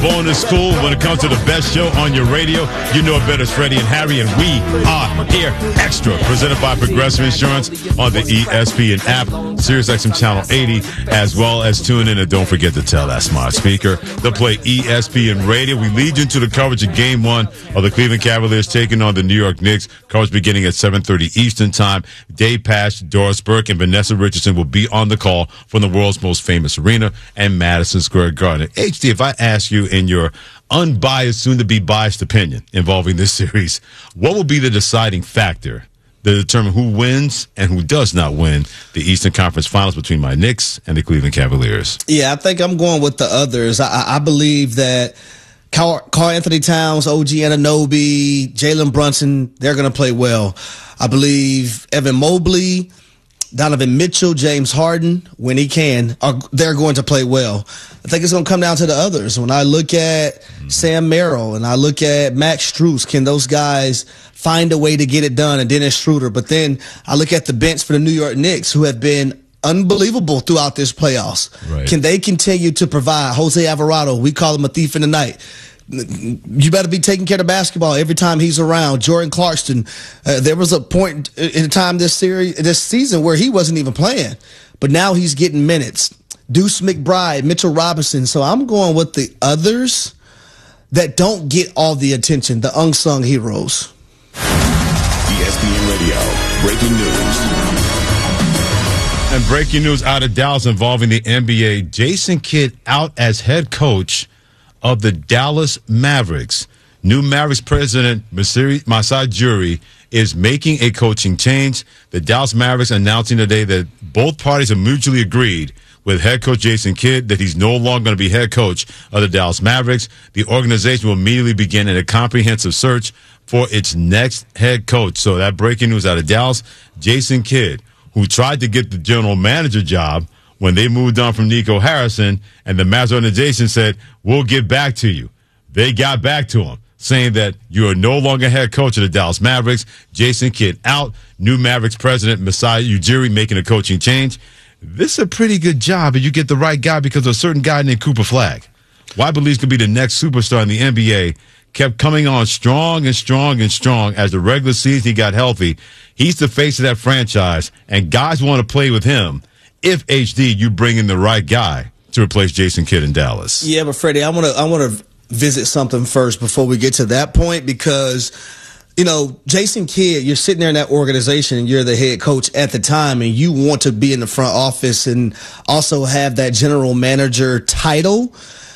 bonus cool when it comes to the best show on your radio. You know it better. It's Freddie and Harry, and we are here extra, presented by Progressive Insurance on the ESPN app, SiriusXM Channel 80, as well as tune in and don't forget to tell that smart speaker to play ESPN Radio. We lead you into the coverage of Game 1 of the Cleveland Cavaliers taking on the New York Knicks. Coverage beginning at 7:30 Eastern Time. Dave Pasch, Doris Burke, and Vanessa Richardson will be on the call from the world's most famous arena and Madison Square Garden. HD, if I ask you in your unbiased, soon-to-be biased opinion involving this series, what will be the deciding factor to determine who wins and who does not win the Eastern Conference Finals between my Knicks and the Cleveland Cavaliers? Yeah, I think I'm going with the others. I believe that Karl Anthony Towns, OG Anunoby, Jalen Brunson, they're going to play well. I believe Evan Mobley, Donovan Mitchell, James Harden, when he can, they're going to play well. I think it's going to come down to the others. When I look at Sam Merrill and I look at Max Strus, can those guys find a way to get it done? And Dennis Schroeder. But then I look at the bench for the New York Knicks, who have been unbelievable throughout this playoffs. Right. Can they continue to provide? Jose Alvarado, we call him a thief in the night. You better be taking care of basketball every time he's around. Jordan Clarkson, there was a point in time this season where he wasn't even playing, but now he's getting minutes. Deuce McBride, Mitchell Robinson. So I'm going with the others that don't get all the attention, the unsung heroes. ESPN Radio, breaking news. And breaking news out of Dallas involving the NBA. Jason Kidd out as head coach of the Dallas Mavericks. New Mavericks president Masai Ujiri is making a coaching change. The Dallas Mavericks announcing today that both parties have mutually agreed with head coach Jason Kidd that he's no longer going to be head coach of the Dallas Mavericks. The organization will immediately begin a comprehensive search for its next head coach. So that breaking news out of Dallas, Jason Kidd, who tried to get the general manager job when they moved on from Nico Harrison, and the Mavs organization said, we'll get back to you. They got back to him, saying that you are no longer head coach of the Dallas Mavericks. Jason Kidd out. New Mavericks president Masai Ujiri making a coaching change. This is a pretty good job if you get the right guy, because of a certain guy named Cooper Flagg, who I believe could be the next superstar in the NBA, kept coming on strong and strong and strong as the regular season he got healthy. He's the face of that franchise, and guys want to play with him if, HD, you bring in the right guy to replace Jason Kidd in Dallas. Yeah, but Freddie, I want to visit something first before we get to that point, because, you know, Jason Kidd, you're sitting there in that organization and you're the head coach at the time, and you want to be in the front office and also have that general manager title.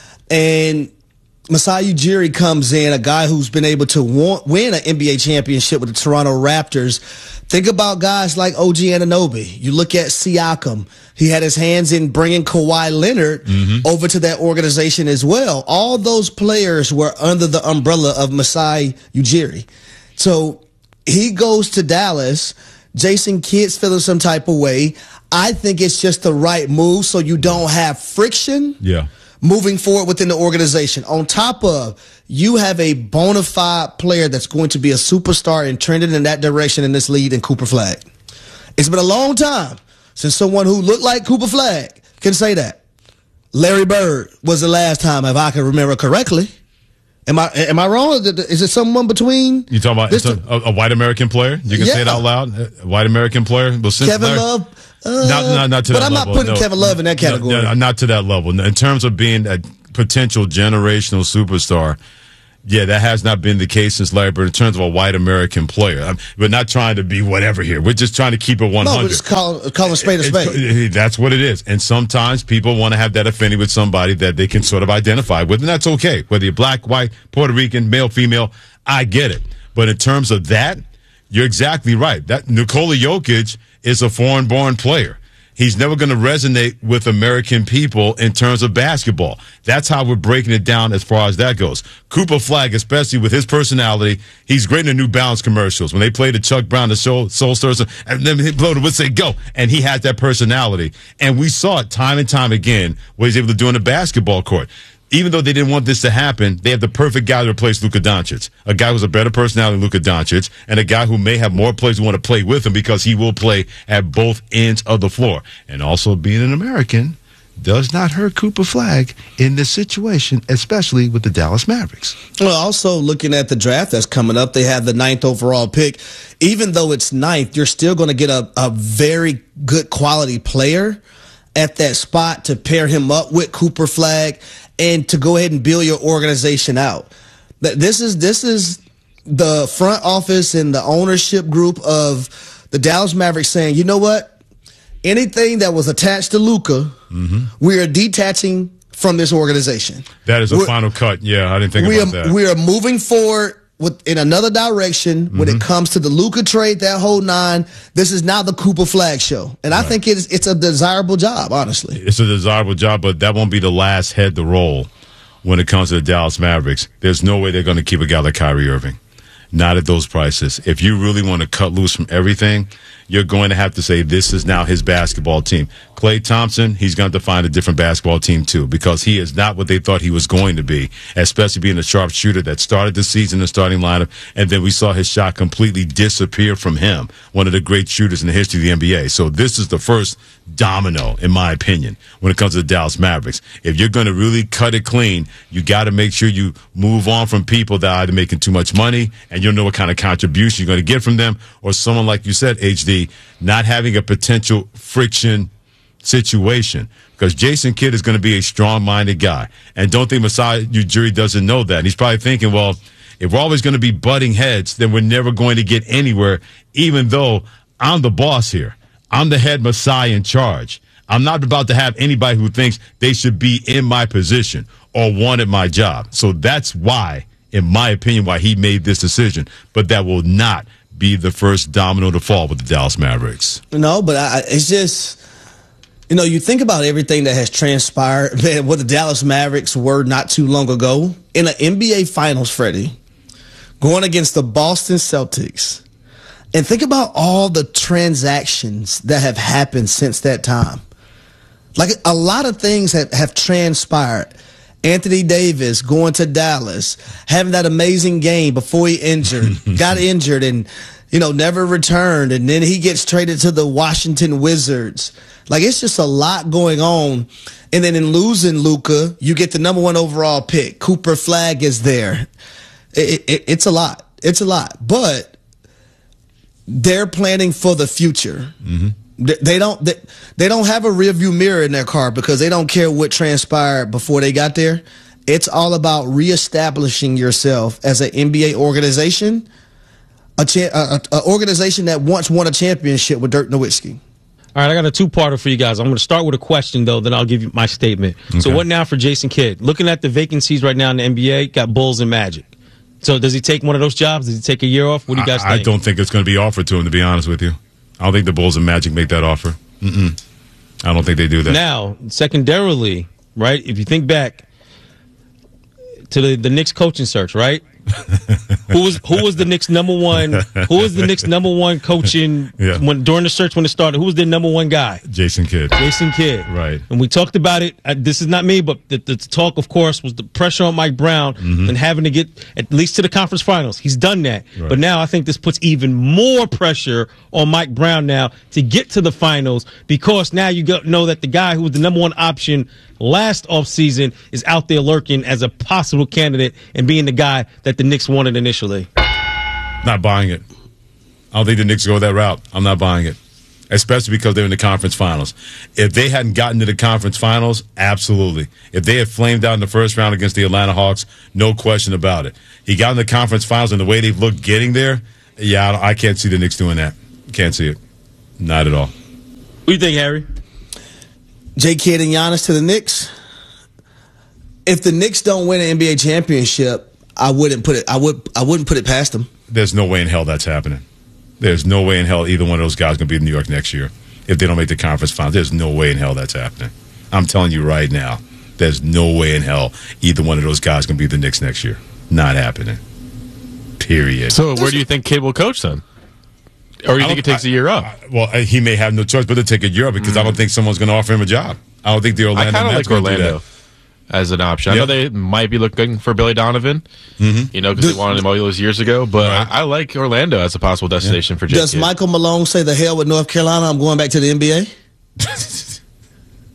And Masai Ujiri comes in, a guy who's been able to win an NBA championship with the Toronto Raptors. Think about guys like OG Anunoby. You look at Siakam. He had his hands in bringing Kawhi Leonard over to that organization as well. All those players were under the umbrella of Masai Ujiri. So he goes to Dallas. Jason Kidd's feeling some type of way. I think it's just the right move so you don't have friction. Yeah. Moving forward within the organization. On top of, you have a bona fide player that's going to be a superstar and trending in that direction in this league in Cooper Flagg. It's been a long time since someone who looked like Cooper Flagg can say that. Larry Bird was the last time, if I can remember correctly. Am I wrong? Is it someone between? You talking about a white American player? You can say it out loud. A white American player. Well, Kevin Love. Not to that level. But I'm not putting Kevin Love in that category. No, not to that level. In terms of being a potential generational superstar, yeah, that has not been the case since Larry Bird in terms of a white American player. We're not trying to be whatever here. We're just trying to keep it 100. No, we're just calling spade a spade. That's what it is. And sometimes people want to have that affinity with somebody that they can sort of identify with, and that's okay. Whether you're black, white, Puerto Rican, male, female, I get it. But in terms of that, you're exactly right. That Nikola Jokic is a foreign-born player. He's never going to resonate with American people in terms of basketball. That's how we're breaking it down as far as that goes. Cooper Flagg, especially with his personality, he's great in the New Balance commercials. When they play the Chuck Brown, the Soul Stirrer, and then he blow the whistle, say, go. And he has that personality. And we saw it time and time again what he's able to do on the basketball court. Even though they didn't want this to happen, they have the perfect guy to replace Luka Doncic. A guy who's a better personality than Luka Doncic, and a guy who may have more players who want to play with him because he will play at both ends of the floor. And also being an American, does not hurt Cooper Flagg in this situation, especially with the Dallas Mavericks. Well, also looking at the draft that's coming up, they have the 9th overall pick. Even though it's 9th, you're still going to get a very good quality player at that spot to pair him up with Cooper Flagg and to go ahead and build your organization out. This is the front office and the ownership group of the Dallas Mavericks saying, you know what? Anything that was attached to Luka, we are detaching from this organization. That is a final cut. Yeah, I didn't think about that. We are moving forward in another direction when it comes to the Luka trade, that whole 9. This is now the Cooper Flagg show. And I think it's a desirable job, honestly. It's a desirable job, but that won't be the last head to roll when it comes to the Dallas Mavericks. There's no way they're going to keep a guy like Kyrie Irving. Not at those prices. If you really want to cut loose from everything, you're going to have to say this is now his basketball team. Klay Thompson, he's going to find a different basketball team too, because he is not what they thought he was going to be, especially being a sharpshooter that started the season in the starting lineup, and then we saw his shot completely disappear from him, one of the great shooters in the history of the NBA. So this is the first domino, in my opinion, when it comes to the Dallas Mavericks. If you're going to really cut it clean, you got to make sure you move on from people that are either making too much money and you don't know what kind of contribution you're going to get from them, or someone like you said, HD, not having a potential friction situation, because Jason Kidd is going to be a strong-minded guy. And don't think Masai Ujiri doesn't know that. He's probably thinking, well, if we're always going to be butting heads, then we're never going to get anywhere, even though I'm the boss here. I'm the head Masai in charge. I'm not about to have anybody who thinks they should be in my position or wanted my job. So that's why, in my opinion, why he made this decision. But that will not be the first domino to fall with the Dallas Mavericks. No, but it's just, you think about everything that has transpired, man, what the Dallas Mavericks were not too long ago in an NBA Finals, Freddie, going against the Boston Celtics. And think about all the transactions that have happened since that time. Like, a lot of things have transpired. Anthony Davis going to Dallas, having that amazing game before he got injured and, never returned. And then he gets traded to the Washington Wizards. Like, it's just a lot going on. And then in losing Luka, you get the number 1 overall pick. Cooper Flagg is there. It's a lot. It's a lot. But they're planning for the future. They don't have a rearview mirror in their car, because they don't care what transpired before they got there. It's all about reestablishing yourself as an NBA organization, an organization that once won a championship with Dirk Nowitzki. All right, I got a 2-parter for you guys. I'm going to start with a question, though, then I'll give you my statement. Okay. So what now for Jason Kidd? Looking at the vacancies right now in the NBA, got Bulls and Magic. So does he take one of those jobs? Does he take a year off? What do you guys think? I don't think it's going to be offered to him, to be honest with you. I don't think the Bulls and Magic make that offer. I don't think they do that. Now, secondarily, right, if you think back to the Knicks coaching search, right? who was the Knicks number 1? Who was the Knicks number 1 coaching during the search when it started? Who was their number 1 guy? Jason Kidd. Right. And we talked about it. This is not me, but the talk, of course, was the pressure on Mike Brown and having to get at least to the conference finals. He's done that. Right. But now I think this puts even more pressure on Mike Brown now to get to the finals, because now you know that the guy who was the number 1 option last offseason is out there lurking as a possible candidate and being the guy that the Knicks wanted initially. Not buying it. I don't think the Knicks go that route. I'm not buying it, especially because they're in the conference finals. If they hadn't gotten to the conference finals, absolutely. If they had flamed out in the first round against the Atlanta Hawks, no question about it. He got in the conference finals, and the way they've looked getting there, I can't see the Knicks doing that. Can't see it. Not at all. What do you think, Harry? J. Kidd and Giannis to the Knicks. If the Knicks don't win an NBA championship, I wouldn't put it past them. There's no way in hell that's happening. There's no way in hell either one of those guys is going to be in New York next year if they don't make the conference finals. There's no way in hell that's happening. I'm telling you right now, there's no way in hell either one of those guys is going to be the Knicks next year. Not happening. Period. So where do you think Kidd will coach then? Or do you think it takes a year up? Well, he may have no choice but to take a year up, because I don't think someone's going to offer him a job. I don't think the Orlando I kind of Magic like Orlando as an option. I know they might be looking for Billy Donovan, because they wanted him all those years ago. But I like Orlando as a possible destination for J. Does Michael Malone say the hell with North Carolina? I'm going back to the NBA?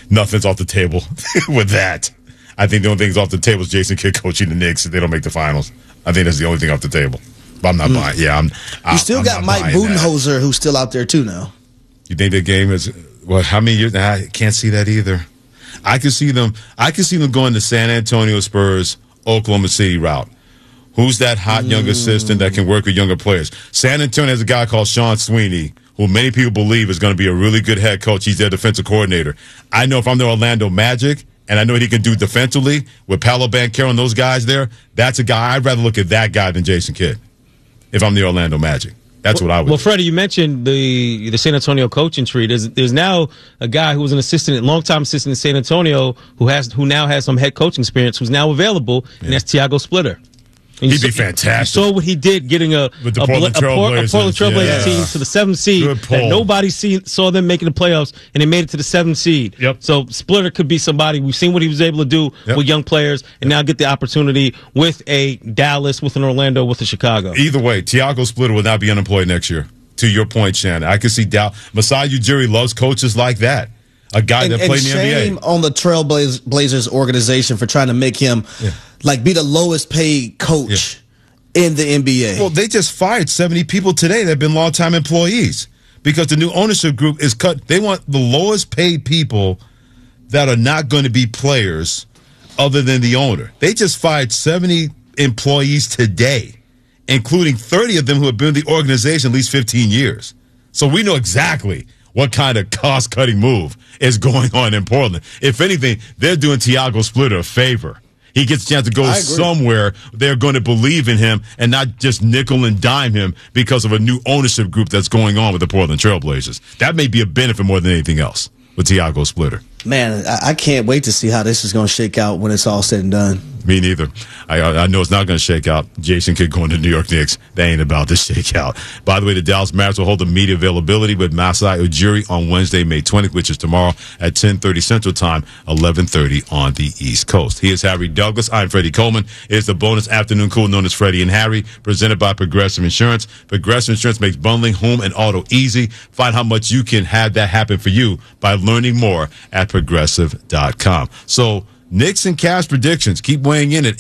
nothing's off the table with that. I think the only thing's off the table is Jason Kidd coaching the Knicks if they don't make the finals. I think that's the only thing off the table. But I'm not buying. Yeah, You still got Mike Budenholzer, who's still out there too now. You think the game is how many years? I can't see that either. I can see them going to San Antonio Spurs, Oklahoma City route. Who's that hot young assistant that can work with younger players? San Antonio has a guy called Sean Sweeney, who many people believe is going to be a really good head coach. He's their defensive coordinator. I know if I'm the Orlando Magic, and I know what he can do defensively with Paolo Banchero and those guys there, that's a guy. I'd rather look at that guy than Jason Kidd if I'm the Orlando Magic. That's what I would do. Well, Freddie, you mentioned the San Antonio coaching tree. There's now a guy who was an assistant, longtime assistant in San Antonio, who now has some head coaching experience, who's now available, and that's Tiago Splitter. He'd be fantastic. You saw what he did getting a Portland Trailblazers team to the 7th seed. That nobody saw them making the playoffs, and they made it to the 7th seed. Yep. So Splitter could be somebody. We've seen what he was able to do with young players, and now get the opportunity with a Dallas, with an Orlando, with a Chicago. Either way, Tiago Splitter will not be unemployed next year. To your point, Shannon, I can see Masai Ujiri loves coaches like that. A guy that played in the NBA. Shame on the Trailblazers organization for trying to make him be the lowest paid coach in the NBA. Well, they just fired 70 people today that have been longtime employees because the new ownership group is cut. They want the lowest paid people that are not going to be players other than the owner. They just fired 70 employees today, including 30 of them who have been in the organization at least 15 years. So we know exactly what kind of cost-cutting move is going on in Portland. If anything, they're doing Tiago Splitter a favor. He gets a chance to go somewhere they're going to believe in him and not just nickel and dime him because of a new ownership group that's going on with the Portland Trailblazers. That may be a benefit more than anything else with Tiago Splitter. Man, I can't wait to see how this is going to shake out when it's all said and done. Me neither. I know it's not going to shake out. Jason Kidd going to New York Knicks. They ain't about to shake out. By the way, the Dallas Mavericks will hold a media availability with Masai Ujiri on Wednesday, May 20th, which is tomorrow at 10:30 Central Time, 11:30 on the East Coast. He is Harry Douglas. I'm Freddie Coleman. It is the bonus afternoon cool known as Freddie and Harry, presented by Progressive Insurance. Progressive Insurance makes bundling home and auto easy. Find how much you can have that happen for you by learning more at Progressive.com. So, Knicks and Cavs predictions. Keep weighing in at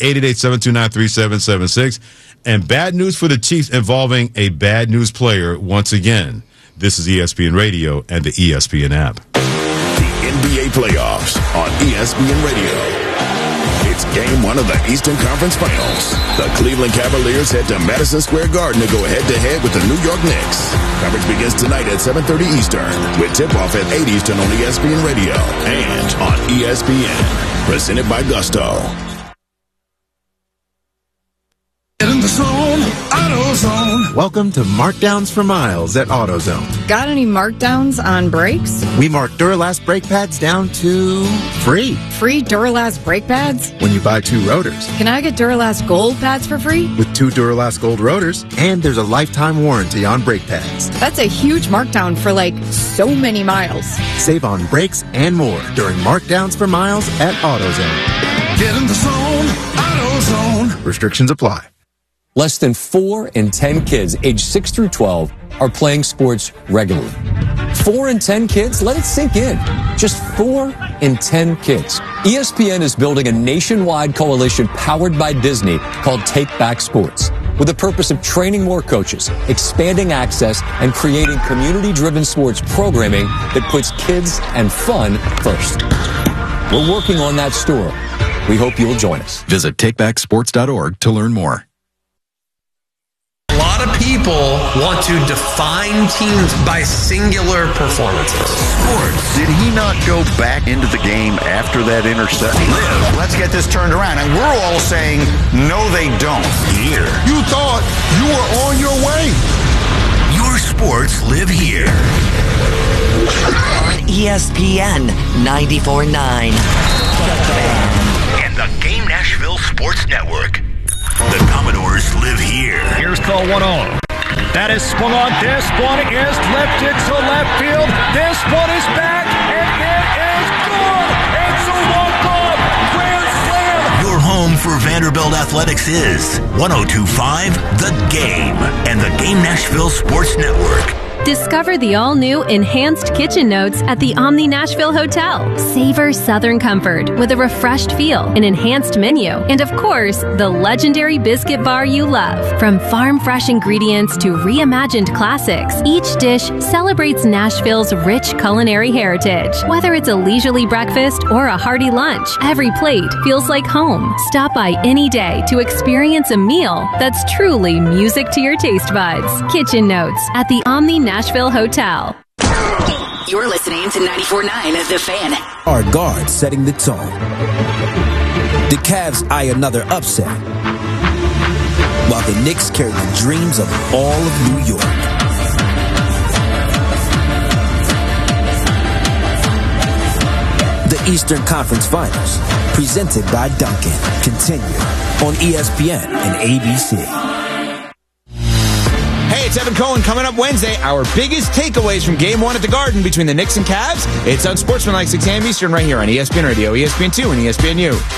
888-729-3776. And bad news for the Chiefs involving a bad news player once again. This is ESPN Radio and the ESPN app. The NBA playoffs on ESPN Radio. It's game one of the Eastern Conference Finals. The Cleveland Cavaliers head to Madison Square Garden to go head-to-head with the New York Knicks. Coverage begins tonight at 7:30 Eastern, with tip-off at 8 Eastern on ESPN Radio and on ESPN. Presented by Gusto. Get in the zone, AutoZone. Welcome to Markdowns for Miles at AutoZone. Got any markdowns on brakes? We mark Duralast brake pads down to free. Free Duralast brake pads? When you buy 2 rotors. Can I get Duralast Gold pads for free? With 2 Duralast Gold rotors, and there's a lifetime warranty on brake pads. That's a huge markdown for so many miles. Save on brakes and more during Markdowns for Miles at AutoZone. Get in the zone, AutoZone. Restrictions apply. Less than 4 in 10 kids aged 6 through 12 are playing sports regularly. 4 in 10 kids? Let it sink in. Just 4 in 10 kids. ESPN is building a nationwide coalition powered by Disney called Take Back Sports, with the purpose of training more coaches, expanding access, and creating community-driven sports programming that puts kids and fun first. We're working on that story. We hope you'll join us. Visit takebacksports.org to learn more. A lot of people want to define teams by singular performances. Sports. Did he not go back into the game after that interception? Let's get this turned around. And we're all saying, no, they don't. Here. You thought you were on your way. Your sports live here. On ESPN 94.9. And the Game Nashville Sports Network. The Commodores live here. Here's call 1-0. That is swung on. This one is lifted to left field. This one is back, and it is good. It's a walk-off grand slam. Your home for Vanderbilt Athletics is 102.5 The Game and the Game Nashville Sports Network. Discover the all-new Enhanced Kitchen Notes at the Omni Nashville Hotel. Savor Southern comfort with a refreshed feel, an enhanced menu, and of course, the legendary biscuit bar you love. From farm-fresh ingredients to reimagined classics, each dish celebrates Nashville's rich culinary heritage. Whether it's a leisurely breakfast or a hearty lunch, every plate feels like home. Stop by any day to experience a meal that's truly music to your taste buds. Kitchen Notes at the Omni Nashville Hotel. You're listening to 94.9 The Fan. Our guards setting the tone. The Cavs eye another upset, while the Knicks carry the dreams of all of New York. The Eastern Conference Finals, presented by Dunkin', continue on ESPN and ABC. Hey, it's Evan Cohen. Coming up Wednesday, our biggest takeaways from Game 1 at the Garden between the Knicks and Cavs. It's Unsportsmanlike 6 a.m. Eastern right here on ESPN Radio, ESPN2, and ESPNU.